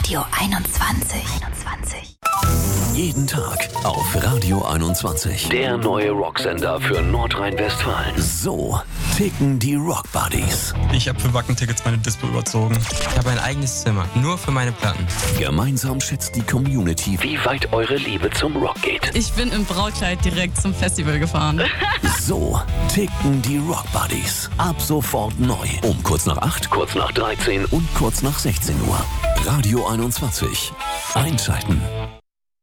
Radio 21. Jeden Tag auf Radio 21. Der neue Rocksender für Nordrhein-Westfalen. So ticken die Rock Buddies. Ich habe für Wacken-Tickets meine Dispo überzogen. Ich habe ein eigenes Zimmer, nur für meine Platten. Gemeinsam schätzt die Community, wie weit eure Liebe zum Rock geht. Ich bin im Braukleid direkt zum Festival gefahren. So ticken die Rock Buddies. Ab sofort neu. Um kurz nach 8, kurz nach 13 und kurz nach 16 Uhr. Radio 21. Einschalten.